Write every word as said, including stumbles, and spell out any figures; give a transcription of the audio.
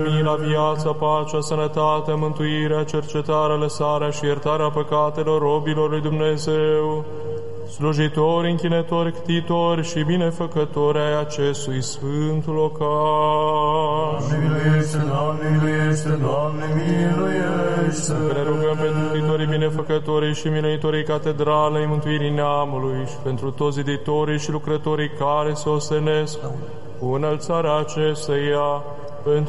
Mila, viața, pacea, sănătatea, mântuirea, cercetarea, lăsarea și iertarea păcatelor robilor lui Dumnezeu, slujitori, închinători, ctitori și binefăcători ai acestui sfânt locaș. Doamne miluiește, Doamne miluiește, Doamne miluiește. Ne rugăm pentru ctitorii, binefăcătorii și miluitorii catedralei mântuirii neamului și pentru toți ziditorii și lucrătorii care se ostenesc cu înălțarea acesteia, pentru